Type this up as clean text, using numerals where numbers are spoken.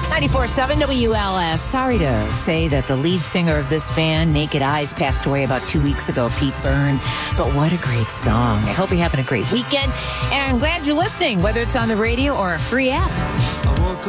94.7 WLS. Sorry to say that the lead singer of this band, Naked Eyes, passed away about 2 weeks ago, Pete Byrne. But what a great song. I hope you're having a great weekend. And I'm glad you're listening, whether it's on the radio or a free app.